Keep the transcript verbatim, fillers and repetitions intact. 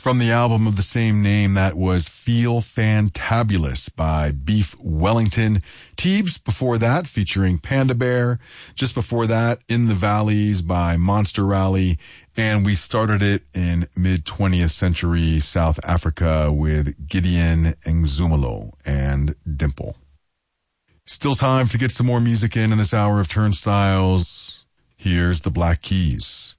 From the album of the same name, that was Feel Fantabulous by Beef Wellington. Teebs before that, featuring Panda Bear. Just before that, In the Valleys by Monster Rally. And we started it in mid-twentieth century South Africa with Gideon Ngzumalo and Dimple. Still time to get some more music in in this hour of Turnstiles. Here's the Black Keys.